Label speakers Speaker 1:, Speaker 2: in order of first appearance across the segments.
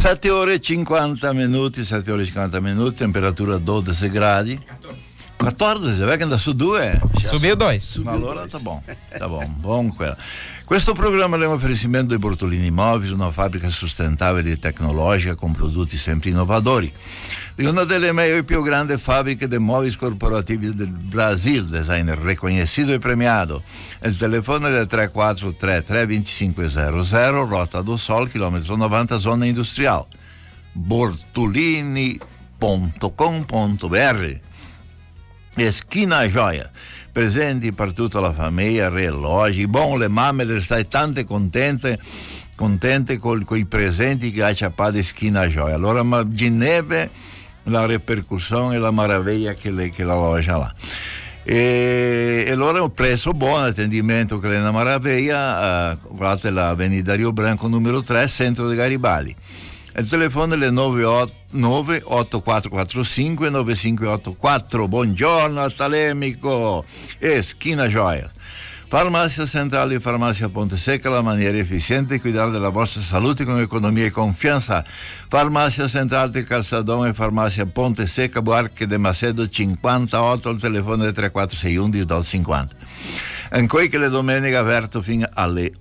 Speaker 1: 7 ore e 50 minuti, temperatura 12 gradi. 14, vedi che anda su 2?
Speaker 2: Subiu 2.
Speaker 1: Ma allora tá bom. Bom quella. Questo programma è un offerimento di Bortolini Imóveis, una fabbrica sostentabile e tecnologica con prodotti sempre innovatori. Di una delle maiori e più grandi fabbriche di móveis corporativi del Brasil, designer reconhecido e premiato. Il telefono è 3433 2500, Rota do Sol, chilometro 90, zona industriale. Bortolini.com.br. Esquina Joia, presenti per tutta la famiglia, relógio. Bom, le mamme stai tante contente con i presenti che ha acciappato Esquina Joia. Allora immaginate la ripercussione e la meraviglia che la loja là. E allora un prezzo buono, attendimento che è una meraviglia. Guardate la Avenida Rio Branco numero 3, centro di Garibaldi. Il telefono è 98445 9584. Buongiorno Talemico. Esquina Joia. Farmacia Centrale e Farmacia Ponte Seca, la maniera efficiente di cuidare della vostra salute con economia e confianza. Farmacia Centrale di Calçadão e Farmacia Ponte Seca, Buarque de Macedo 58, il telefono è 3461 1250. Ancora che le domeniche aperto fino alle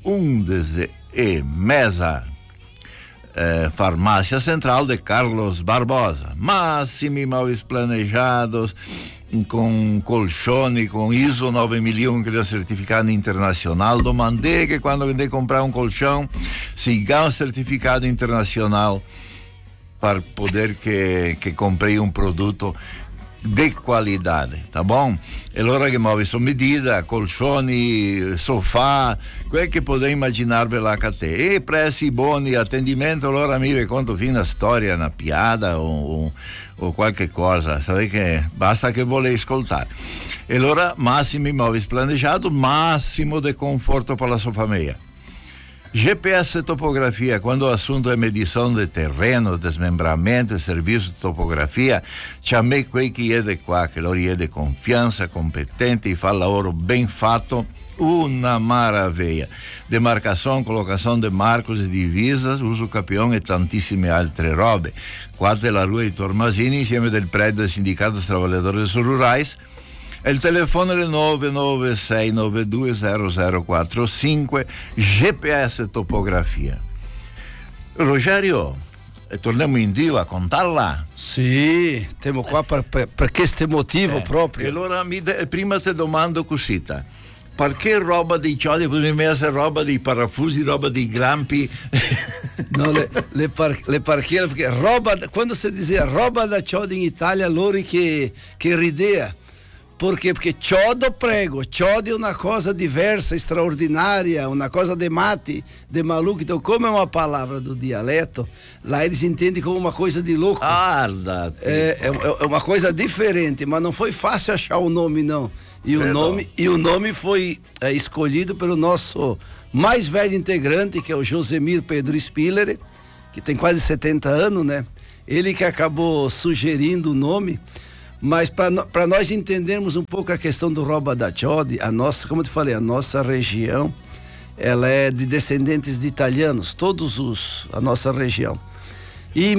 Speaker 1: 11:30. Farmácia Central de Carlos Barbosa. Massimi móveis planejados com colchone, com ISO 9001, que é certificado internacional. Domandei que quando vender comprar um colchão, siga um certificado internacional para poder que comprei um produto de qualidade, tá bom? E allora che móveis sono medida, colchoni, sofá, quel che potete immaginare là a te. E prezzi buoni, attendimento, allora mi racconto fino a storia, una piada o qualche cosa, sapete che basta che volete ascoltare. E allora massimi móveis planejados, massimo de conforto per la sua famiglia. GPS Topografia, quando o assunto é medição de terreno, desmembramento e serviço de topografia, chamei quei que é de qua, que loro é de confiança, competente e fa lavoro ben fatto, una maravilha. Demarcação, colocação de marcos e divisas, uso capião e tantissime altre robe. Qua della Rua di Tormasini, insieme del prédio del Sindicato dos Trabalhadores Rurais. Il telefono è 996920045, GPS Topografia. Rogério, torniamo in Dio a contarla?
Speaker 3: Sì, siamo qua per questo motivo proprio.
Speaker 1: E allora prima ti domando cosita. Perché roba di ciodi potrebbe essere roba di parafusi, roba di grampi?
Speaker 3: No, le parchiere, perché roba, quando si diceva roba da ciodi in Italia, loro che ridea. Perché ciodo é uma coisa diversa, extraordinária, uma coisa de mate, de maluco. Então, como é uma palavra do dialeto, lá eles entendem como uma coisa de louco. É uma coisa diferente, mas não foi fácil achar o nome, não. E o nome foi escolhido pelo nosso mais velho integrante, que é o Josemir Pedro Spiller, que tem quase 70 anos, né? Ele que acabou sugerindo o nome. Mas para nós entendermos um pouco a questão do Roba da Ciodi, como eu te falei, a nossa região, ela é de descendentes de italianos, a nossa região. E em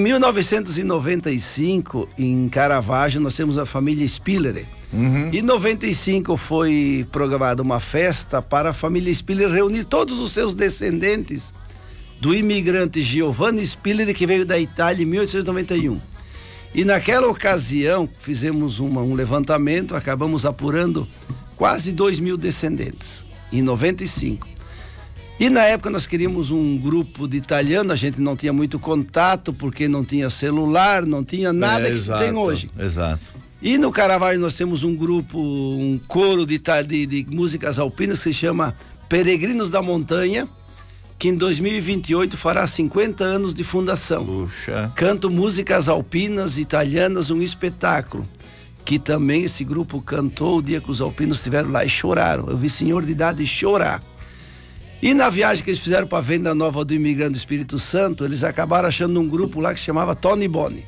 Speaker 3: 1995, em Caravaggio, nós temos a família Spiller. Em 95 foi programada uma festa para a família Spiller reunir todos os seus descendentes do imigrante Giovanni Spiller, que veio da Itália em 1891. E naquela ocasião fizemos um levantamento, acabamos apurando quase 2.000 descendentes, em 95. E na época nós queríamos um grupo de italiano, a gente não tinha muito contato, porque não tinha celular, não tinha nada que se tem hoje.
Speaker 1: Exato.
Speaker 3: E no Caravaggio nós temos um grupo, um coro de músicas alpinas que se chama Peregrinos da Montanha, que em 2028 fará 50 anos de fundação.
Speaker 1: Puxa.
Speaker 3: Canto músicas alpinas italianas, um espetáculo que também esse grupo cantou o dia que os alpinos estiveram lá e choraram. Eu vi senhor de idade chorar. E na viagem que eles fizeram para a Venda Nova do Imigrante do Espírito Santo, eles acabaram achando um grupo lá que se chamava Tony Boni.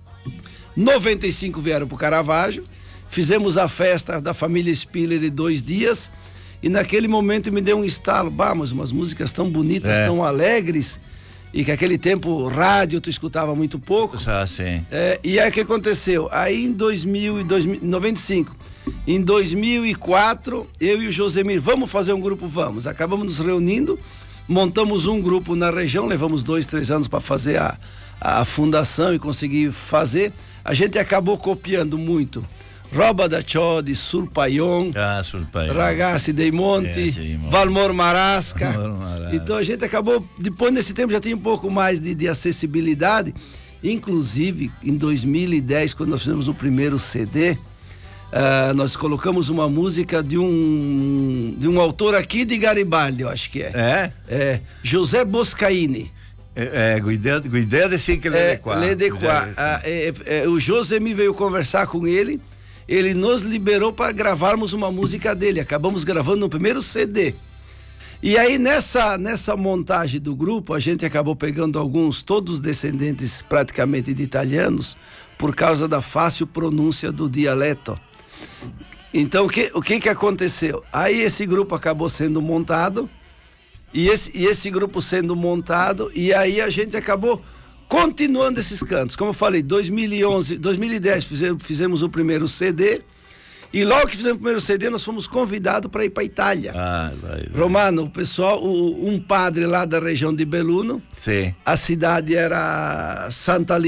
Speaker 3: 95 vieram para o Caravaggio, fizemos a festa da família Spiller em 2 dias. E naquele momento me deu um estalo, mas umas músicas tão bonitas, tão alegres. e que aquele tempo rádio tu escutava muito pouco.
Speaker 1: Sim.
Speaker 3: E aí o que aconteceu? Aí em 95, em 2004, eu e o Josemir, vamos fazer um grupo? Vamos. Acabamos nos reunindo, montamos um grupo na região, levamos 2-3 anos para fazer a fundação e conseguir fazer. A gente acabou copiando muito Roba da Ciodi, Sulpaion, Ragazzi dei Monti, Valmor Marasca. Então a gente acabou, depois nesse tempo já tinha um pouco mais de acessibilidade. Inclusive em 2010, quando nós fizemos o primeiro CD, nós colocamos uma música de um autor aqui de Garibaldi, eu acho que é José Boscaini.
Speaker 1: Guidé de Cinque Ledequá.
Speaker 3: O José me veio conversar com ele nos liberou para gravarmos uma música dele, acabamos gravando no primeiro CD. E aí nessa montagem do grupo, a gente acabou pegando todos descendentes praticamente de italianos, por causa da fácil pronúncia do dialeto. Então o que aconteceu? Aí esse grupo acabou sendo montado, e esse grupo sendo montado, e aí a gente acabou continuando esses cantos. Como eu falei, 2010 fizemos o primeiro CD, e logo que fizemos o primeiro CD nós fomos convidados para ir para a Itália. Romano, o pessoal, um padre lá da região de Belluno, a cidade era Santa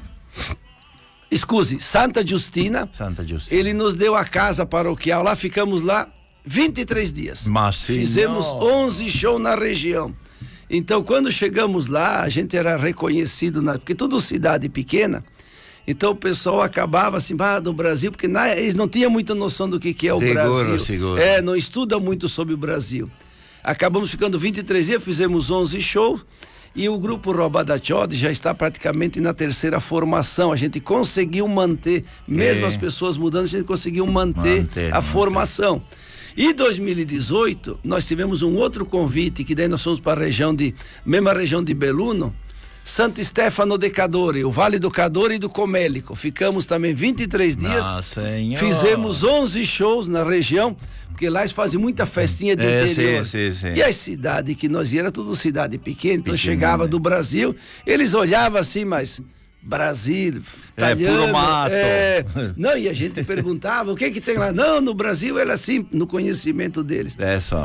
Speaker 3: Giustina. Ele nos deu a casa paroquial lá, ficamos lá 23 dias. Fizemos 11 shows na região. Então, quando chegamos lá, a gente era reconhecido, porque tudo cidade pequena, então o pessoal acabava assim, do Brasil, porque eles não tinham muita noção do que é o Brasil.
Speaker 1: Seguro.
Speaker 3: Não estuda muito sobre o Brasil. Acabamos ficando 23 dias, fizemos 11 shows, e o grupo Roba da Ciodi já está praticamente na terceira formação. A gente conseguiu manter, mesmo as pessoas mudando, a gente conseguiu manter a formação. E em 2018, nós tivemos um outro convite, que daí nós fomos para mesma região de Belluno, Santo Stefano de Cadore, o Vale do Cadore e do Comélico. Ficamos também 23 dias, fizemos 11 shows na região, porque lá eles fazem muita festinha de interior.
Speaker 1: Sim.
Speaker 3: E a cidade que nós íamos era tudo cidade pequena, então chegava do Brasil, eles olhavam assim, mas... Brasil, italiano,
Speaker 1: puro mato.
Speaker 3: Não, e a gente perguntava o que tem lá. Não, no Brasil era assim, no conhecimento deles.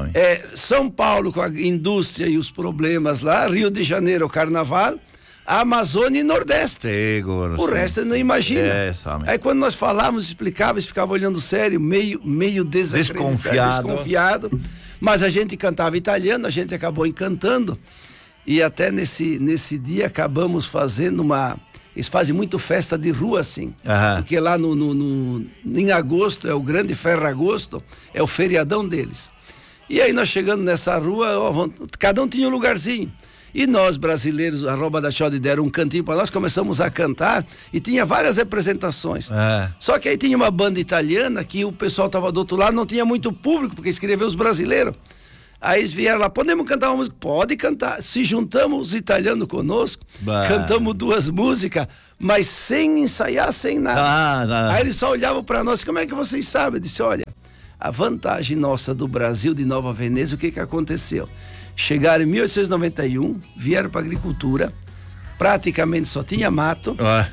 Speaker 3: São Paulo com a indústria e os problemas lá, Rio de Janeiro, o carnaval, Amazônia e Nordeste. O resto não imagina. Aí quando nós falávamos, explicávamos, ficava olhando sério, meio desconfiado. Mas a gente cantava italiano, a gente acabou encantando. E até nesse dia acabamos fazendo eles fazem muito festa de rua, assim. Porque lá em agosto, é o grande Ferragosto, é o feriadão deles. E aí nós chegando nessa rua, cada um tinha um lugarzinho. E nós, brasileiros, a Roba da Ciodi deram um cantinho para nós, começamos a cantar e tinha várias representações. Só que aí tinha uma banda italiana que o pessoal estava do outro lado, não tinha muito público, porque escreveu os brasileiros. Aí eles vieram lá, podemos cantar uma música? Pode cantar. Se juntamos os italianos conosco, cantamos 2 músicas, mas sem ensaiar, sem nada. Aí eles só olhavam para nós, como é que vocês sabem? Eu disse, olha, a vantagem nossa do Brasil, de Nova Veneza, o que aconteceu? Chegaram em 1891, vieram para a agricultura, praticamente só tinha mato,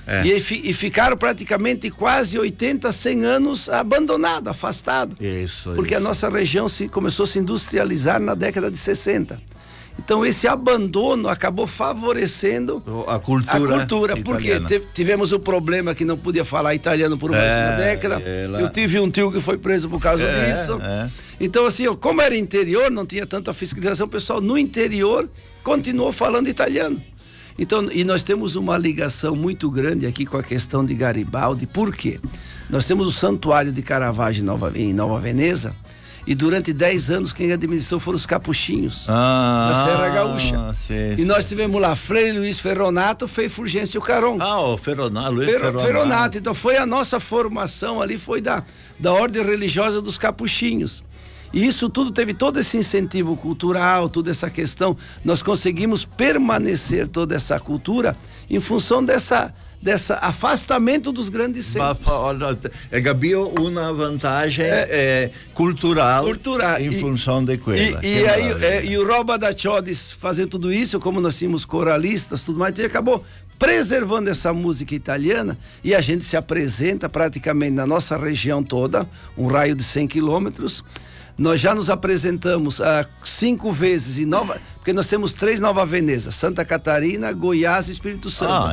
Speaker 3: e ficaram praticamente quase 80, 100 anos abandonados, afastados. Porque a nossa região começou a se industrializar na década de 60. Então esse abandono acabou favorecendo a cultura, porque tivemos o problema que não podia falar italiano por mais uma década. Eu tive um tio que foi preso por causa disso. Então assim, como era interior, não tinha tanta fiscalização, o pessoal no interior continuou falando italiano. Então, e nós temos uma ligação muito grande aqui com a questão de Garibaldi. Por quê? Nós temos o Santuário de Caravaggio em Nova Veneza, e durante 10 anos quem administrou foram os capuchinhos da Serra Gaúcha. E nós tivemos lá Frei Luiz Ferronato, Frei Fulgêncio Caron.
Speaker 1: O Ferronato,
Speaker 3: Ferronato. Então foi a nossa formação ali, foi da ordem religiosa dos capuchinhos. E isso tudo teve todo esse incentivo cultural, toda essa questão. Nós conseguimos permanecer toda essa cultura em função dessa dessa afastamento dos grandes centros.
Speaker 1: Gabriel, uma vantagem cultural em função de quella.
Speaker 3: E o Roba da Chodis fazendo tudo isso, como nós tínhamos coralistas, tudo mais, e acabou preservando essa música italiana, e a gente se apresenta praticamente na nossa região toda, um raio de 100 quilômetros. Nós já nos apresentamos 5 vezes em porque nós temos 3 Nova Veneza: Santa Catarina, Goiás e Espírito Santo.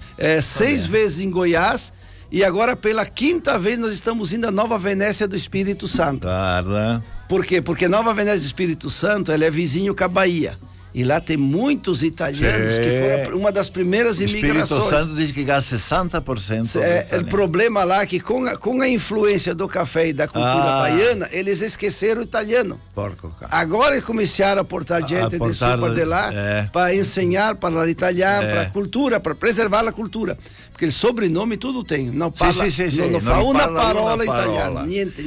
Speaker 3: 6 vezes em Goiás, e agora pela 5ª vez nós estamos indo a Nova Venécia do Espírito Santo. Por quê? Porque Nova Venécia do Espírito Santo, ela é vizinho com a Bahia. E lá tem muitos italianos que foram uma das primeiras imigrações.
Speaker 1: O Espírito Santo diz que gasta 60%.
Speaker 3: O problema lá é que com a influência do café e da cultura baiana, eles esqueceram o italiano. Agora eles começaram a portar gente de super de lá para ensinar, para falar italiano, para a cultura, para preservar a cultura. Porque o sobrenome tudo tem. Não fala, não fala uma parola italiana. Niente.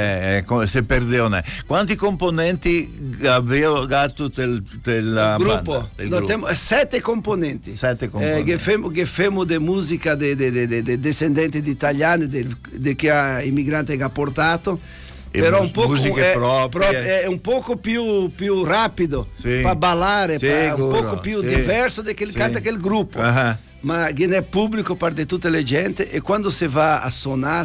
Speaker 1: Se perdeu, né? Quanti componenti aveva gatto del
Speaker 3: grupo? Nós temos 7 componentes.
Speaker 1: 7 componentes.
Speaker 3: Femo de música de descendenti di italiani, de que a imigrante ha portato. Però un poco è un poco più rapido para ballare, un poco più diverso de que ele canta aquele grupo. Ma che è pubblico parte tutte le gente, e quando si va a suonar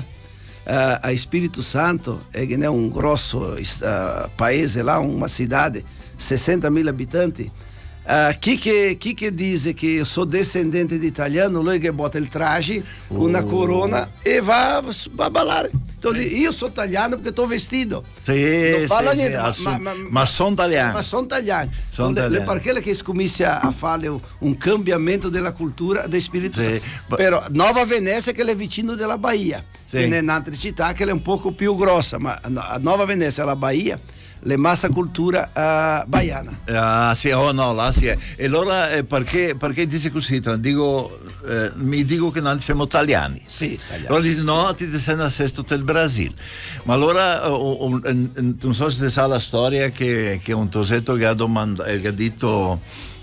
Speaker 3: a Espírito Santo, che è un grosso paese lá, uma cidade, 60.000 abitanti. Chi che dice che io sono descendente di italiano, lui che bota il traje, una corona e va a ballare. Então, io sono italiano perché sto vestito. Non fala niente,
Speaker 1: ma sono italiano.
Speaker 3: Ma sono italiano. Le parquele che comincia a fare un cambiamento della cultura del Spirito Santo. Però Nova Venezia che è vicino della Bahia. Che è un'altra città che è un poco più grossa, ma a Nova Venezia, la Bahia, le massa cultura baiana.
Speaker 1: Là sì è. E allora perché dice così? Mi dico che noi siamo italiani.
Speaker 3: Sì, italiani.
Speaker 1: Allora dice no, ti sei nascesto del Brasile. Ma allora non so se ti sa la storia che un tosetto che ha detto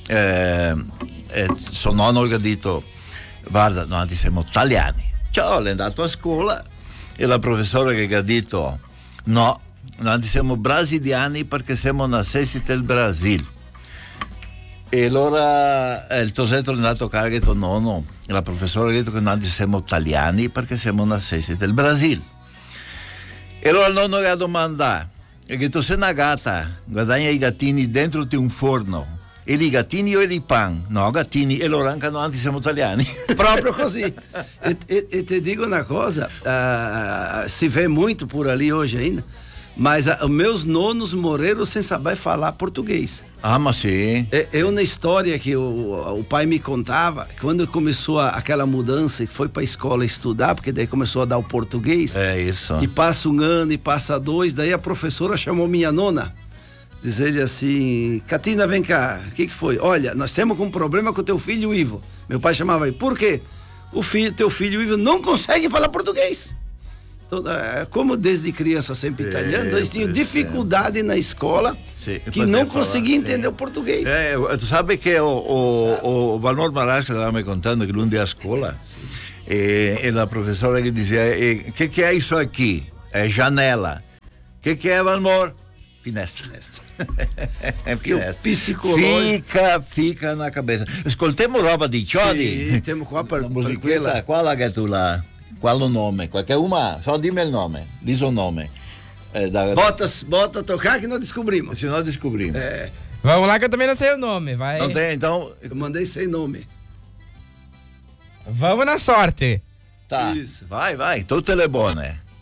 Speaker 1: suo nonno che ha detto guarda, noi siamo italiani. Ciao, è andato a scuola e la professora che ha detto no, noi siamo brasiliani perché siamo nascesti del Brasile. E allora il tosetto è andato a casa e ha detto no, la professora ha detto che noi siamo italiani perché siamo nascesti del Brasile. E allora il nonno ha domandato, che tu sei una gatta, guadagna i gattini dentro di un forno, e i gattini o i pan? No, gattini, e allora anche noi siamo italiani.
Speaker 3: Proprio così. E ti dico una cosa, si vê muito por ali hoje ainda, mas os meus nonos morreram sem saber falar português.
Speaker 1: Mas sim.
Speaker 3: É uma história que o pai me contava, quando começou aquela mudança, que foi para a escola estudar, porque daí começou a dar o português.
Speaker 1: É isso.
Speaker 3: E passa 1 ano, e passa 2, daí a professora chamou minha nona, diz ele assim: Catina, vem cá, o que foi? Olha, nós temos um problema com o teu filho Ivo. Meu pai chamava ele, por quê? Teu filho Ivo não consegue falar português. Então, como desde criança sempre italiano, eles tinham dificuldade na escola, que não conseguia entender o português.
Speaker 1: Tu sabe que o Valmor Marasca estava me contando que um dia à escola, e a professora que dizia, que é isso aqui? É janela. Que é, Valmor? Finestra.
Speaker 3: Porque o psicológico
Speaker 1: fica na cabeça. Ascoltiamo roba di Ciodi.
Speaker 3: Sì, temo qua per
Speaker 1: musichetta. Qual è tu là? Qual o nome? Qualquer uma? Só dimmi il nome. Diz o nome.
Speaker 3: Bota a tocar que nós descobrimos.
Speaker 1: Se nós descobrimos.
Speaker 2: Vamos lá que eu também não sei o nome. Vai.
Speaker 1: Não tem, então.
Speaker 3: Eu mandei sem nome.
Speaker 2: Vamos na sorte.
Speaker 1: Tá. Isso. Vai. Tutte le buone.